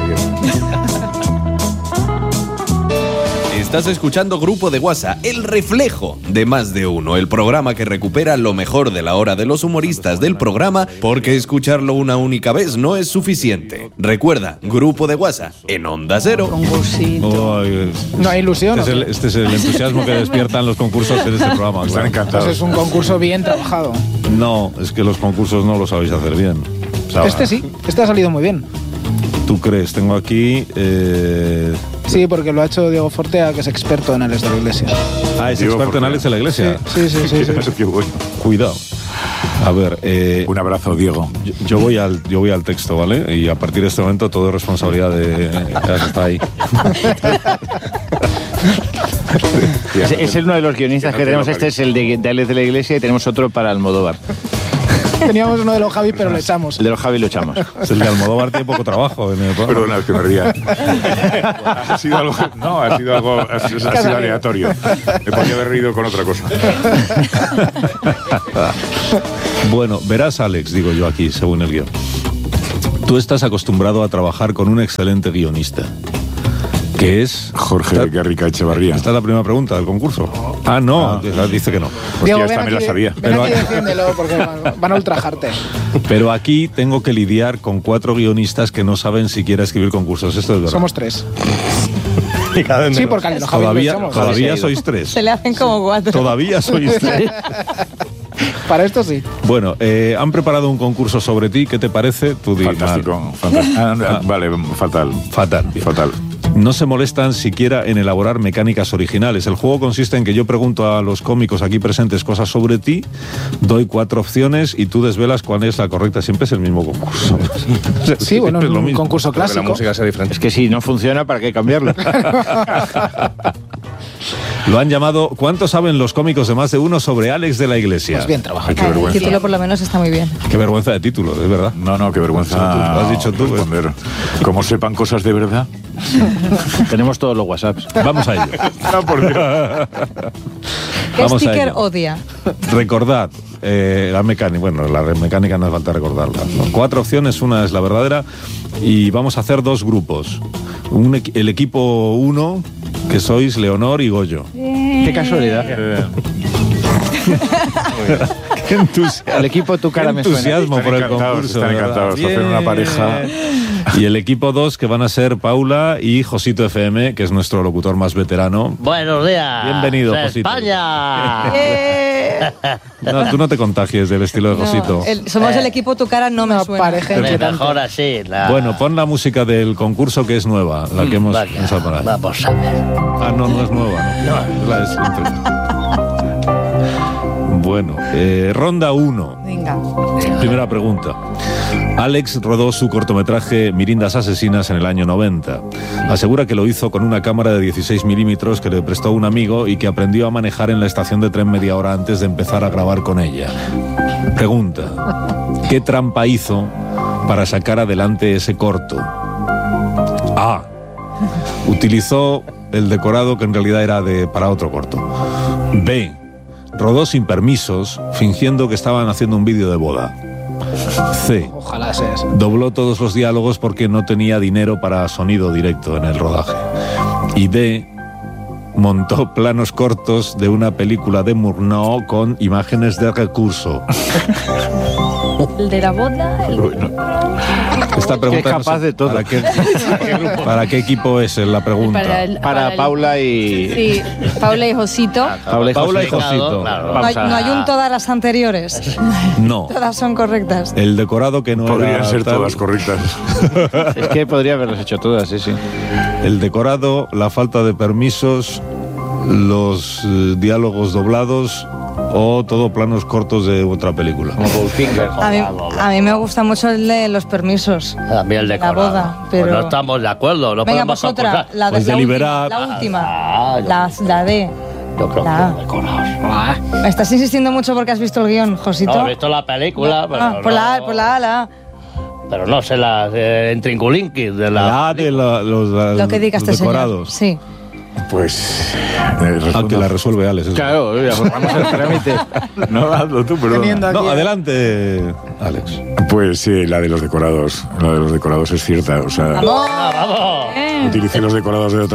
Estás escuchando Grupo de WhatsApp, el reflejo de Más de Uno, el programa que recupera lo mejor de la hora de los humoristas del programa, porque escucharlo una única vez no es suficiente. Recuerda, Grupo de WhatsApp en Onda Cero. No hay ilusión. Este es el entusiasmo que despiertan los concursos de este programa. Están encantados. Pues es un concurso bien trabajado. No, es que los concursos no los sabéis hacer bien. O sea, Este sí, este ha salido muy bien. ¿Tú crees? Tengo aquí... Sí, porque lo ha hecho Diego Fortea, que es experto en Alex de la Iglesia. Ah, es experto en Alex de la Iglesia. Sí. Qué bueno. Cuidado. A ver, un abrazo, Diego. Yo voy al texto, ¿vale? Y a partir de este momento todo es responsabilidad de... está ahí. Es uno de los guionistas que tenemos. Este es el de Alex de la Iglesia y tenemos otro para Almodóvar. Teníamos uno de los Javi, pero lo echamos. El de los Javi lo echamos. Es el de Almodóvar, tiene poco trabajo en el programa. Perdona, es que me ría. Ha sido algo... No, ha sido algo... Ha sido aleatorio. Me podía haber reído con otra cosa. Bueno, verás, Alex, digo yo aquí, según el guión. Tú estás acostumbrado a trabajar con un excelente guionista, que es... Jorge Garrica Echevarría. Esta es la primera pregunta del concurso. Ah, no, dice que no. Diego, esta me la sabía. Ven aquí y defiéndelo, porque van a ultrajarte. Pero aquí tengo que lidiar con 4 guionistas que no saben siquiera escribir concursos. Esto es verdad. Somos 3. Sí, porque al de los Javi lo echamos. Todavía sois 3. Se le hacen como 4. Todavía sois 3. Para esto sí. Bueno, han preparado un concurso sobre ti. ¿Qué te parece? Tú di, Fantástico. Vale, fatal. Fatal. No se molestan siquiera en elaborar mecánicas originales. El juego consiste en que yo pregunto a los cómicos aquí presentes cosas sobre ti, doy 4 opciones y tú desvelas cuál es la correcta. Siempre es el mismo concurso. Sí, bueno, es un concurso clásico. La música sea diferente. Es que si no funciona, ¿para qué cambiarlo? Lo han llamado ¿Cuánto saben los cómicos de Más de Uno sobre Alex de la Iglesia? Pues bien trabajado. Qué vergüenza. El título por lo menos está muy bien. Qué vergüenza de título, es verdad. No, qué vergüenza. Lo has dicho tú. Responder. Como sepan cosas de verdad. Tenemos todos los WhatsApps. Vamos a ello. No, por Dios. ¿Qué Vamos a sticker ello. odia? Recordad, la mecánica. Bueno, la mecánica no hace falta recordarla. 4 opciones, una es la verdadera. Y vamos a hacer 2 grupos. El equipo 1, que sois Leonor y Goyo. Qué casualidad. Qué entusiasmo. El equipo Tu Cara Me Suena. Entusiasmo por el concurso. Están encantados. Hacen una pareja. Y el equipo 2, que van a ser Paula y Josito FM, que es nuestro locutor más veterano. Buenos días. Bienvenido, Josito. España. No, tú no te contagies del estilo de Josito. Somos el equipo Tu Cara No Me Suena. Mejor así. Bueno, pon la música del concurso, que es nueva, la que hemos pensado poner. Vamos a ver. Ah, no es nueva, no. Es la de siempre. Bueno, ronda 1. Venga. Primera pregunta. Alex rodó su cortometraje Mirindas Asesinas en el año 90. Asegura que lo hizo con una cámara de 16 milímetros que le prestó un amigo y que aprendió a manejar en la estación de tren media hora antes de empezar a grabar con ella. Pregunta. ¿Qué trampa hizo para sacar adelante ese corto? A. Utilizó el decorado que en realidad era para otro corto. B. Rodó sin permisos, fingiendo que estaban haciendo un vídeo de boda. C. Ojalá sea eso. Dobló todos los diálogos porque no tenía dinero para sonido directo en el rodaje. Y D. Montó planos cortos de una película de Murnau con imágenes de recurso. El de la boda. Esta pregunta es capaz no sé de todo. ¿Para qué equipo es la pregunta? Para Paula y... Sí, Paula y Josito. Paula y Josito. Claro. No hay un todas las anteriores. No. Todas son correctas. El decorado que no Podrían era ser tal. todas correctas. Es que podría haberlas hecho todas, sí. El decorado, la falta de permisos, los diálogos doblados o todo planos cortos de otra película. A mí me gusta mucho el de los permisos. También el de la boda, pero... Pues no estamos de acuerdo. No Venga, podemos pues otra. concursar. La, Pues la deliberad. última. La D. Yo creo La A. que decorados. Me estás insistiendo mucho porque has visto el guión, Josito. No, he visto la película, pero Por la A. pero no sé las entrinculinquis de la... Lo que diga este señor. Sí. Pues... aunque la resuelve Alex. Claro, vamos al trámite. No, hazlo tú, perdón. No, adelante, Alex. Pues sí, la de los decorados. La de los decorados es cierta. O sea, ¡Vamos! utilicé los decorados de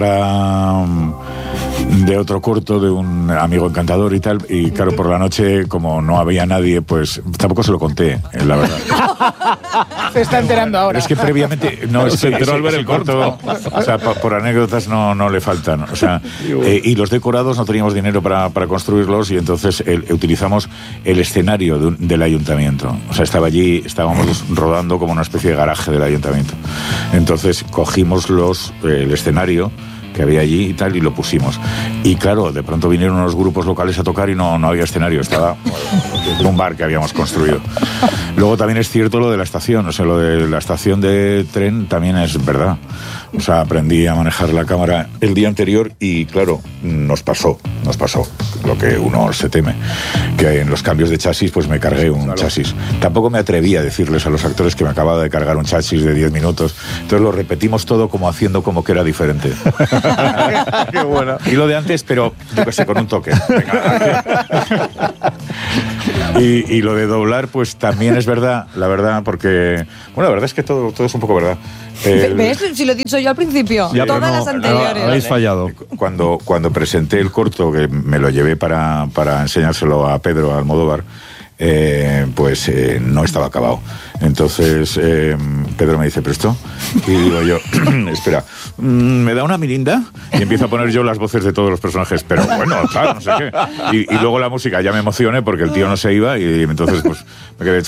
otro corto de un amigo encantador y tal, y claro, por la noche, como no había nadie, pues tampoco se lo conté, la verdad. Se está enterando ahora. Pero es que previamente se enteró al ver el corto. O sea, por anécdotas no le faltan. O sea, y los decorados no teníamos dinero para construirlos, y entonces utilizamos el escenario del ayuntamiento. O sea, estábamos rodando como una especie de garaje del ayuntamiento. Entonces cogimos el escenario que había allí y tal, y lo pusimos. Y claro, de pronto vinieron unos grupos locales a tocar y no había escenario, estaba un bar que habíamos construido. Luego también es cierto lo de la estación, o sea, lo de la estación de tren también es verdad. O sea, aprendí a manejar la cámara el día anterior y claro, nos pasó lo que uno se teme, que en los cambios de chasis pues me cargué un chasis. Tampoco me atreví a decirles a los actores que me acababa de cargar un chasis de 10 minutos, entonces lo repetimos todo como haciendo como que era diferente. Qué bueno. Y lo de antes, pero yo qué sé, con un toque. Y lo de doblar, pues también es verdad, la verdad, porque... Bueno, la verdad es que todo es un poco verdad. ¿Ves? Si lo he dicho yo al principio. Ya, todas las anteriores. No, habéis fallado. Cuando presenté el corto, que me lo llevé para enseñárselo a Pedro Almodóvar, pues no estaba acabado. Entonces Pedro me dice, ¿pero esto? Y digo yo, espera, ¿me da una mirinda? Y empiezo a poner yo las voces de todos los personajes, pero bueno, claro, no sé qué. Y luego la música, ya me emocioné porque el tío no se iba, y entonces pues me quedé...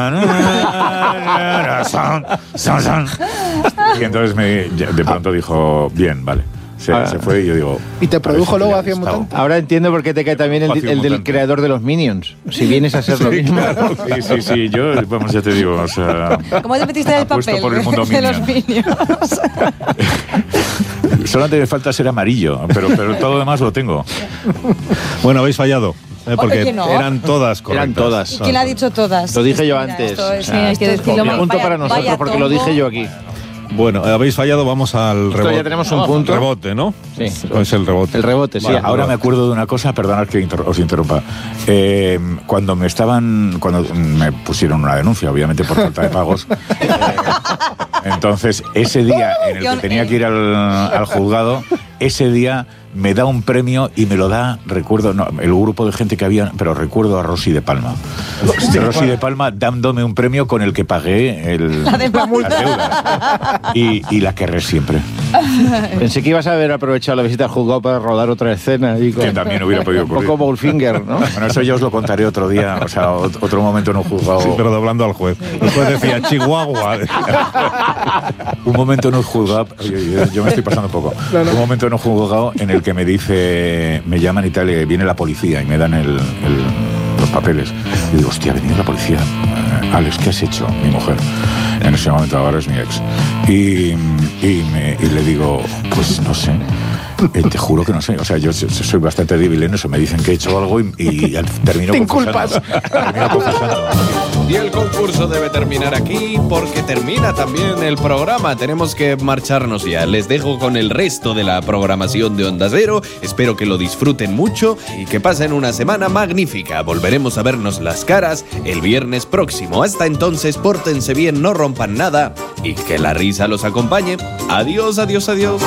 Y entonces de pronto dijo, bien, vale. Se fue y yo digo... Y te produjo luego Acción Mutante. Ahora entiendo por qué te cae también el del creador de los Minions. Si vienes a ser lo mismo. Claro, sí. Yo, vamos, ya te digo, o sea... ¿Cómo te metiste en el papel por el mundo de los Minions? Solamente me falta ser amarillo, pero todo lo demás lo tengo. Bueno, habéis fallado. Porque no. eran todas correctas. Eran todas. ¿Y quién ha dicho todas? Lo dije yo antes. Sí, hay que decirlo. Punto para nosotros porque lo dije yo aquí. Bueno, habéis fallado, vamos al rebote. Ya tenemos un punto. Rebote, ¿no? Sí. Es el rebote. El rebote, sí. Vale, ahora me acuerdo de una cosa, perdonad que os interrumpa. Cuando me pusieron una denuncia, obviamente por falta de pagos, entonces ese día en el que tenía que ir al juzgado, ese día me da un premio y me lo da, recuerdo, no, el grupo de gente que había, pero recuerdo a Rosy de Palma. Rosy de Palma dándome un premio con el que pagué las deudas. Y la querré siempre. Pensé que ibas a haber aprovechado la visita al juzgado para rodar otra escena. Que también hubiera podido ocurrir. Un poco Goldfinger, ¿no? Bueno, eso yo os lo contaré otro día, o sea, otro momento en un juzgado. Sí, pero doblando al juez. El juez decía, Chihuahua. Un momento en un juzgado, yo me estoy pasando un poco. Un momento en un juzgado en el que me dice, me llaman y tal, y viene la policía y me dan los papeles. Y digo, hostia, ha venido la policía. Alex, ¿qué has hecho? Mi mujer. En ese momento ahora es mi ex. Y le digo, pues no sé. Te juro que no sé. O sea, yo soy bastante débil en eso. Me dicen que he hecho algo y termino confesando. Y el concurso debe terminar aquí porque termina también el programa. Tenemos que marcharnos ya. Les dejo con el resto de la programación de Onda Cero. Espero que lo disfruten mucho y que pasen una semana magnífica. Volveremos a vernos las caras el viernes próximo. Hasta entonces, pórtense bien, no rompan nada y que la risa los acompañe. Adiós, adiós, adiós.